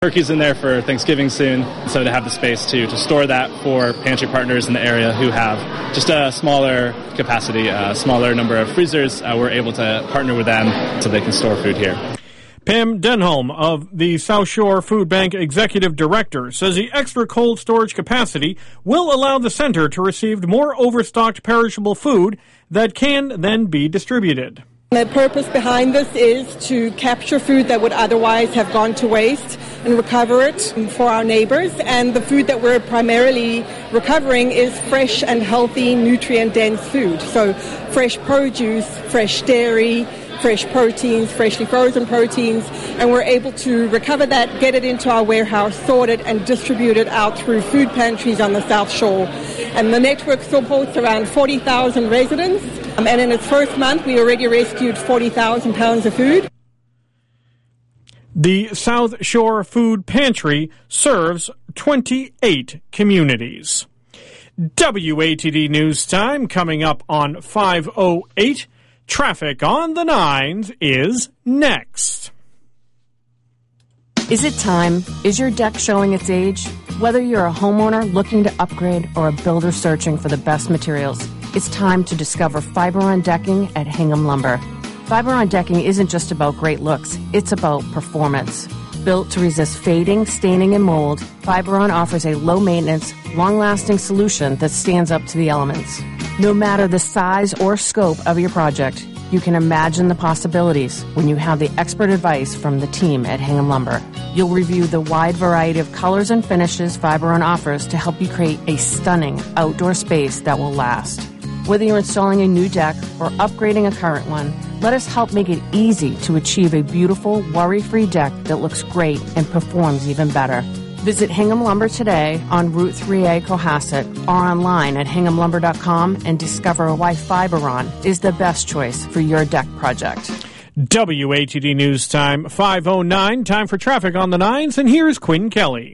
Turkey's in there for Thanksgiving soon, so to have the space to store that for pantry partners in the area who have just a smaller capacity, a smaller number of freezers, we're able to partner with them so they can store food here. Pam Denholm of the South Shore Food Bank Executive Director says the extra cold storage capacity will allow the center to receive more overstocked perishable food that can then be distributed. The purpose behind this is to capture food that would otherwise have gone to waste and recover it for our neighbors. And the food that we're primarily recovering is fresh and healthy, nutrient-dense food. So fresh produce, fresh dairy, fresh proteins, freshly frozen proteins, and we're able to recover that, get it into our warehouse, sort it, and distribute it out through food pantries on the South Shore. And the network supports around 40,000 residents, and in its first month, we already rescued 40,000 pounds of food. The South Shore Food Pantry serves 28 communities. WATD News Time coming up on 5:08. Traffic on the 9s is next. Is it time? Is your deck showing its age? Whether you're a homeowner looking to upgrade or a builder searching for the best materials, it's time to discover Fiberon Decking at Hingham Lumber. Fiberon Decking isn't just about great looks, it's about performance. Built to resist fading, staining, and mold, Fiberon offers a low-maintenance, long-lasting solution that stands up to the elements. No matter the size or scope of your project, you can imagine the possibilities when you have the expert advice from the team at Hingham Lumber. You'll review the wide variety of colors and finishes Fiberon offers to help you create a stunning outdoor space that will last. Whether you're installing a new deck or upgrading a current one, let us help make it easy to achieve a beautiful, worry-free deck that looks great and performs even better. Visit Hingham Lumber today on Route 3A Cohasset or online at hinghamlumber.com and discover why Fiberon is the best choice for your deck project. WATD News Time, 5:09. Time for traffic on the 9s, and here's Quinn Kelly.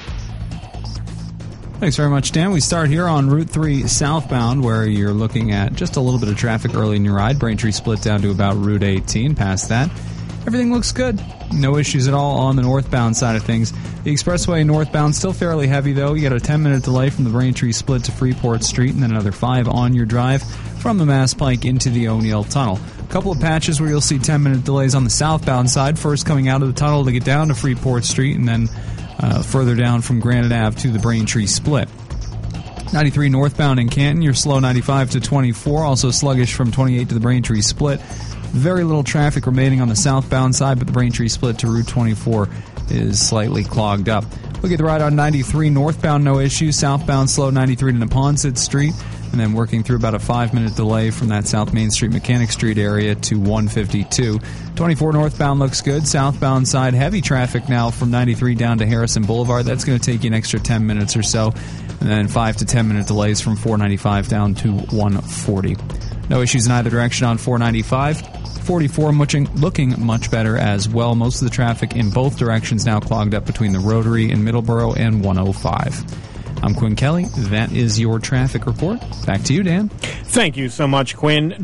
Thanks very much, Dan. We start here on Route 3 southbound, where you're looking at just a little bit of traffic early in your ride. Braintree split down to about Route 18. Past that, everything looks good. No issues at all on the northbound side of things. The expressway northbound still fairly heavy, though. You got a 10-minute delay from the Braintree split to Freeport Street, and then another 5 on your drive from the Mass Pike into the O'Neill Tunnel. A couple of patches where you'll see 10-minute delays on the southbound side, first coming out of the tunnel to get down to Freeport Street, and then further down from Granite Ave to the Braintree split. 93 northbound in Canton, you're slow 95 to 24, also sluggish from 28 to the Braintree split. Very little traffic remaining on the southbound side, but the Braintree split to Route 24 is slightly clogged up. Look at the ride on 93 northbound, no issues. Southbound slow 93 to Neponset Street, and then working through about a 5-minute delay from that South Main Street Mechanic Street area to 152. 24 northbound looks good. Southbound side, heavy traffic now from 93 down to Harrison Boulevard. That's going to take you an extra 10 minutes or so, and then 5 to 10 minute delays from 495 down to 140. No issues in either direction on 495. 44 looking much better as well. Most of the traffic in both directions now clogged up between the Rotary in Middleborough and 105. I'm Quinn Kelly. That is your traffic report. Back to you, Dan. Thank you so much, Quinn.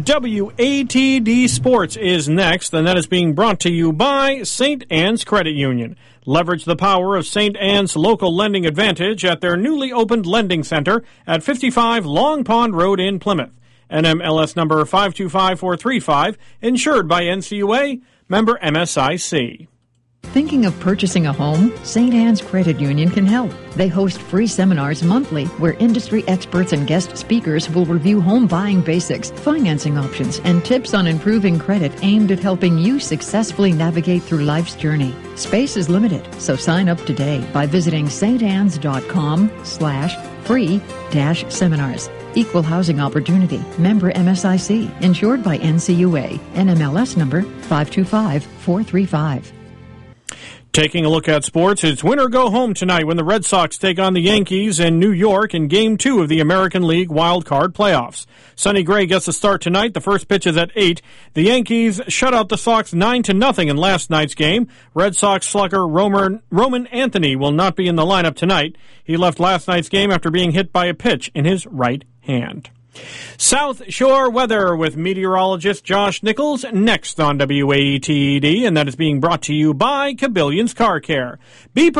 WATD Sports is next, and that is being brought to you by St. Anne's Credit Union. Leverage the power of St. Anne's local lending advantage at their newly opened lending center at 55 Long Pond Road in Plymouth. NMLS number 525435, insured by NCUA, member MSIC. Thinking of purchasing a home? St. Anne's Credit Union can help. They host free seminars monthly where industry experts and guest speakers will review home buying basics, financing options, and tips on improving credit aimed at helping you successfully navigate through life's journey. Space is limited, so sign up today by visiting stannes.com/free-seminars. Equal housing opportunity. Member MSIC. Insured by NCUA. NMLS number 525435. Taking a look at sports, it's win or go home tonight when the Red Sox take on the Yankees in New York in Game 2 of the American League Wild Card Playoffs. Sonny Gray gets a start tonight. The first pitch is at 8. The Yankees shut out the Sox 9-0 in last night's game. Red Sox slugger Roman Anthony will not be in the lineup tonight. He left last night's game after being hit by a pitch in his right hand. South Shore weather with meteorologist Josh Nichols next on WATD, and that is being brought to you by Cabillions Car Care. Be